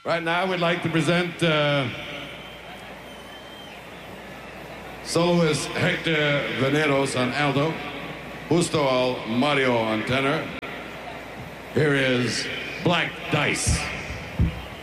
Right now, we'd like to present soloist Hector Veneros on alto, Justo Mario on tenor. Here is Black Dice.